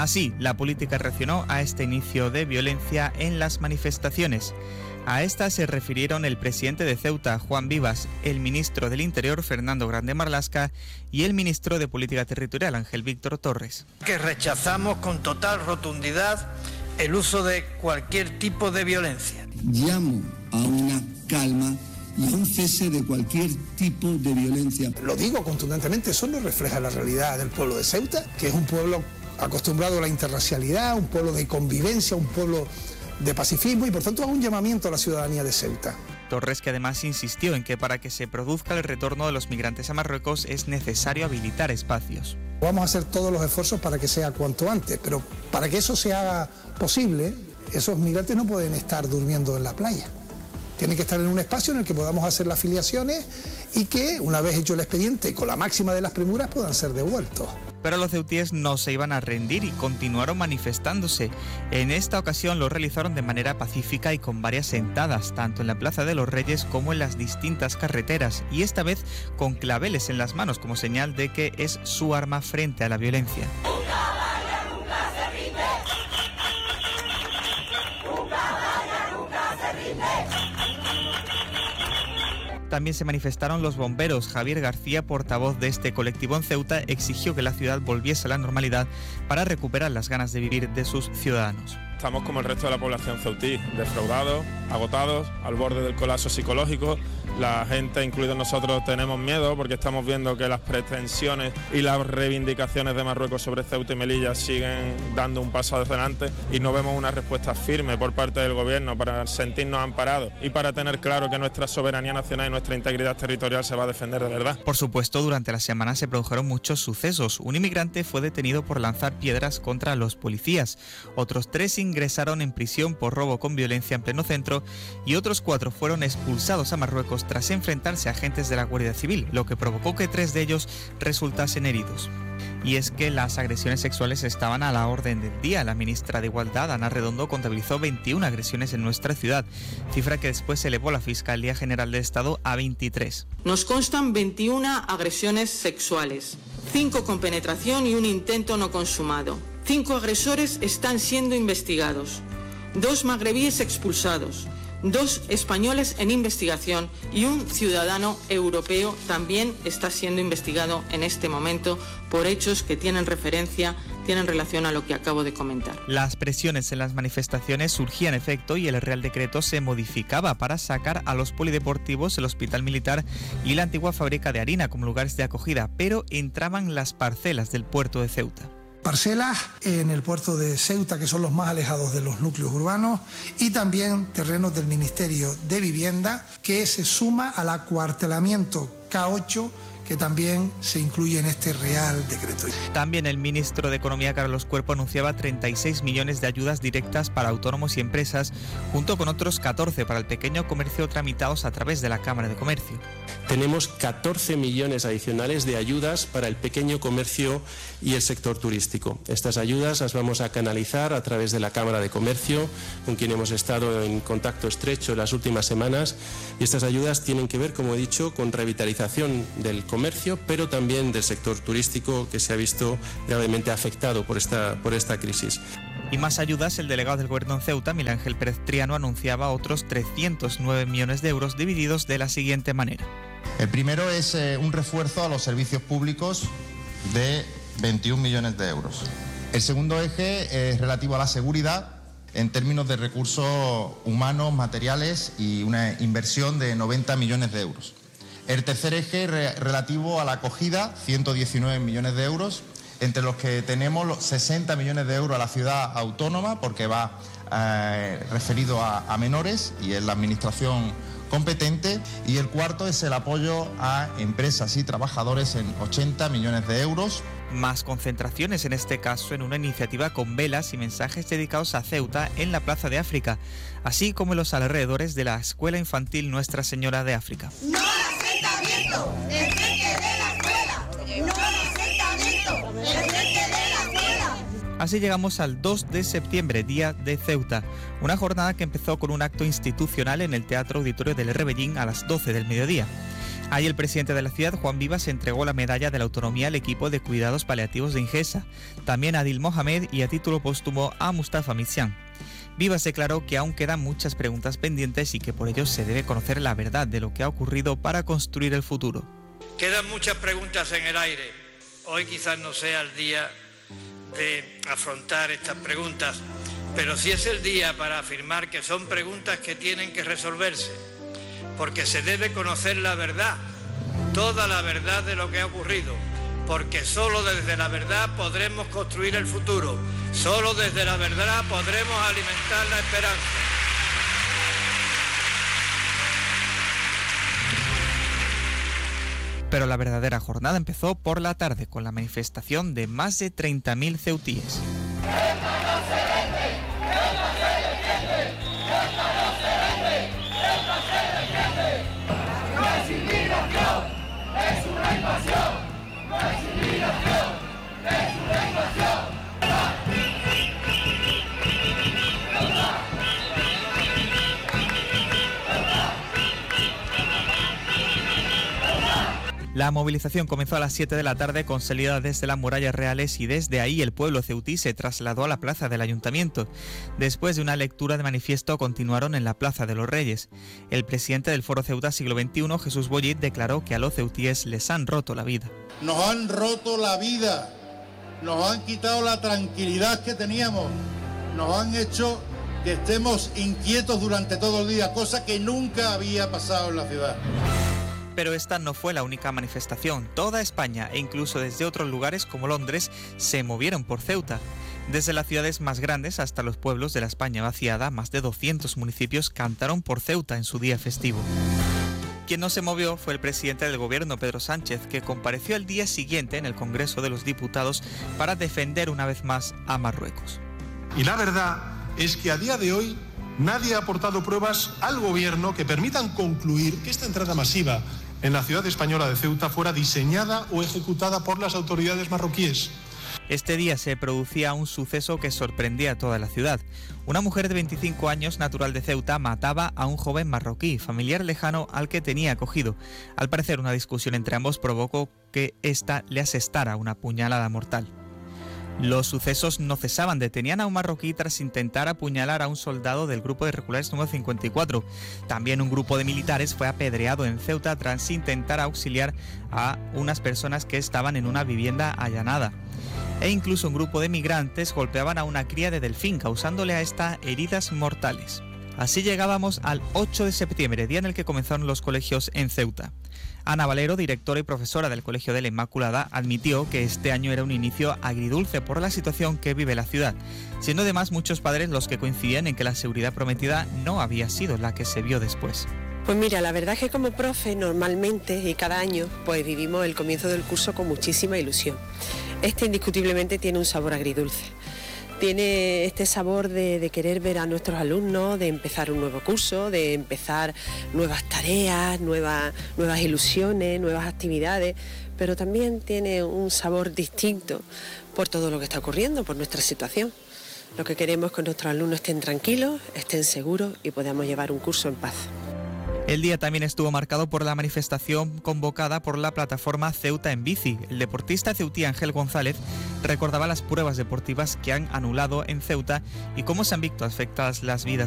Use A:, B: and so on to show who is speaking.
A: Así, la política reaccionó a este inicio de violencia en las manifestaciones. A esta se refirieron el presidente de Ceuta, Juan Vivas, el ministro del Interior, Fernando Grande Marlaska, y el ministro de Política Territorial, Ángel Víctor Torres.
B: Que rechazamos con total rotundidad el uso de cualquier tipo de violencia.
C: Llamo a una calma y a un cese de cualquier tipo de violencia.
D: Lo digo contundentemente, eso no refleja la realidad del pueblo de Ceuta, que es un pueblo acostumbrado a la interracialidad, un pueblo de convivencia, un pueblo de pacifismo, y por tanto hago un llamamiento a la ciudadanía de Ceuta.
A: Torres, que además insistió en que para que se produzca el retorno de los migrantes a Marruecos es necesario habilitar espacios.
D: Vamos a hacer todos los esfuerzos para que sea cuanto antes, pero para que eso se haga posible, esos migrantes no pueden estar durmiendo en la playa. Tienen que estar en un espacio en el que podamos hacer las filiaciones y que, una vez hecho el expediente con la máxima de las premuras, puedan ser devueltos.
A: Pero los ceutíes no se iban a rendir y continuaron manifestándose. En esta ocasión lo realizaron de manera pacífica y con varias sentadas, tanto en la Plaza de los Reyes como en las distintas carreteras, y esta vez con claveles en las manos como señal de que es su arma frente a la violencia. También se manifestaron los bomberos. Javier García, portavoz de este colectivo en Ceuta, exigió que la ciudad volviese a la normalidad para recuperar las ganas de vivir de sus ciudadanos.
E: Estamos como el resto de la población ceutí, defraudados, agotados, al borde del colapso psicológico. La gente, incluidos nosotros, tenemos miedo porque estamos viendo que las pretensiones y las reivindicaciones de Marruecos sobre Ceuta y Melilla siguen dando un paso adelante y no vemos una respuesta firme por parte del gobierno para sentirnos amparados y para tener claro que nuestra soberanía nacional y nuestra integridad territorial se va a defender de verdad.
A: Por supuesto, durante la semana se produjeron muchos sucesos. Un inmigrante fue detenido por lanzar piedras contra los policías. Otros 3 ingresaron en prisión por robo con violencia en pleno centro y otros 4 fueron expulsados a Marruecos tras enfrentarse a agentes de la Guardia Civil, lo que provocó que 3 de ellos resultasen heridos. Y es que las agresiones sexuales estaban a la orden del día. La ministra de Igualdad, Ana Redondo, contabilizó 21 agresiones en nuestra ciudad, cifra que después elevó la Fiscalía General del Estado a 23.
F: Nos constan 21 agresiones sexuales, 5 con penetración y un intento no consumado. 5 agresores están siendo investigados, 2 magrebíes expulsados, 2 españoles en investigación y un ciudadano europeo también está siendo investigado en este momento por hechos que tienen relación a lo que acabo de comentar.
A: Las presiones en las manifestaciones surgían efecto y el Real Decreto se modificaba para sacar a los polideportivos, el Hospital Militar y la antigua fábrica de harina como lugares de acogida, pero entraban las parcelas del puerto de Ceuta.
D: Parcelas en el puerto de Ceuta, que son los más alejados de los núcleos urbanos, y también terrenos del Ministerio de Vivienda, que se suma al acuartelamiento K8, que también se incluye en este Real Decreto.
A: También el ministro de Economía, Carlos Cuerpo, anunciaba 36 millones de ayudas directas para autónomos y empresas, junto con otros 14 para el pequeño comercio tramitados a través de la Cámara de Comercio.
G: Tenemos 14 millones adicionales de ayudas para el pequeño comercio y el sector turístico. Estas ayudas las vamos a canalizar a través de la Cámara de Comercio, con quien hemos estado en contacto estrecho en las últimas semanas, y estas ayudas tienen que ver, como he dicho, con revitalización del comercio, pero también del sector turístico, que se ha visto gravemente afectado por esta crisis.
A: Y más ayudas, el delegado del Gobierno en Ceuta, Miguel Ángel Pérez Triano, anunciaba otros 309 millones de euros divididos de la siguiente manera.
H: El primero es un refuerzo a los servicios públicos de 21 millones de euros. El segundo eje es relativo a la seguridad en términos de recursos humanos, materiales y una inversión de 90 millones de euros. El tercer eje relativo a la acogida, 119 millones de euros, entre los que tenemos 60 millones de euros a la ciudad autónoma, porque va referido a menores y es la administración competente, y el cuarto es el apoyo a empresas y trabajadores en 80 millones de euros.
A: Más concentraciones, en este caso en una iniciativa con velas y mensajes dedicados a Ceuta en la Plaza de África, así como en los alrededores de la Escuela Infantil Nuestra Señora de África.
I: ¡No al asentamiento! ¡El frente de la escuela! ¡No al asentamiento! ¡El frente de la escuela!
A: Así llegamos al 2 de septiembre, Día de Ceuta, una jornada que empezó con un acto institucional en el Teatro Auditorio del Rebellín a las 12 del mediodía. Ahí el presidente de la ciudad, Juan Vivas, entregó la medalla de la autonomía al equipo de cuidados paliativos de Ingesa, también a Adil Mohamed y a título póstumo a Mustafa Mitsian. Vivas declaró que aún quedan muchas preguntas pendientes y que por ello se debe conocer la verdad de lo que ha ocurrido para construir el futuro.
B: Quedan muchas preguntas en el aire. Hoy quizás no sea el día de afrontar estas preguntas, pero sí es el día para afirmar que son preguntas que tienen que resolverse, porque se debe conocer la verdad, toda la verdad de lo que ha ocurrido, porque solo desde la verdad podremos construir el futuro, solo desde la verdad podremos alimentar la esperanza.
A: Pero la verdadera jornada empezó por la tarde con la manifestación de más de 30.000 ceutíes. La movilización comenzó a las 7 de la tarde con salida desde las murallas reales y desde ahí el pueblo ceutí se trasladó a la plaza del ayuntamiento. Después de una lectura de manifiesto continuaron en la Plaza de los Reyes. El presidente del Foro Ceuta Siglo XXI, Jesús Bollit, declaró que a los ceutíes les han roto la vida.
J: Nos han roto la vida, nos han quitado la tranquilidad que teníamos, nos han hecho que estemos inquietos durante todo el día, cosa que nunca había pasado en la ciudad.
A: Pero esta no fue la única manifestación. Toda España e incluso desde otros lugares como Londres se movieron por Ceuta. Desde las ciudades más grandes hasta los pueblos de la España vaciada, más de 200 municipios cantaron por Ceuta en su día festivo. Quien no se movió fue el presidente del gobierno, Pedro Sánchez, que compareció al día siguiente en el Congreso de los Diputados para defender una vez más a Marruecos.
K: Y la verdad es que a día de hoy nadie ha aportado pruebas al gobierno que permitan concluir que esta entrada masiva en la ciudad española de Ceuta fuera diseñada o ejecutada por las autoridades marroquíes.
A: Este día se producía un suceso que sorprendía a toda la ciudad. Una mujer de 25 años, natural de Ceuta, mataba a un joven marroquí, familiar lejano al que tenía acogido. Al parecer, una discusión entre ambos provocó que ésta le asestara una puñalada mortal. Los sucesos no cesaban. Detenían a un marroquí tras intentar apuñalar a un soldado del grupo de regulares número 54. También un grupo de militares fue apedreado en Ceuta tras intentar auxiliar a unas personas que estaban en una vivienda allanada. E incluso un grupo de migrantes golpeaban a una cría de delfín, causándole a esta heridas mortales. Así llegábamos al 8 de septiembre, día en el que comenzaron los colegios en Ceuta. Ana Valero, directora y profesora del Colegio de la Inmaculada, admitió que este año era un inicio agridulce por la situación que vive la ciudad, siendo además muchos padres los que coincidían en que la seguridad prometida no había sido la que se vio después.
L: Pues mira, la verdad es que como profe normalmente y cada año pues vivimos el comienzo del curso con muchísima ilusión. Este indiscutiblemente tiene un sabor agridulce. Tiene este sabor de querer ver a nuestros alumnos, de empezar un nuevo curso, de empezar nuevas tareas, nuevas ilusiones, nuevas actividades, pero también tiene un sabor distinto por todo lo que está ocurriendo, por nuestra situación. Lo que queremos es que nuestros alumnos estén tranquilos, estén seguros y podamos llevar un curso en paz.
A: El día también estuvo marcado por la manifestación convocada por la plataforma Ceuta en Bici. El deportista ceutí Ángel González recordaba las pruebas deportivas que han anulado en Ceuta y cómo se han visto afectadas las vidas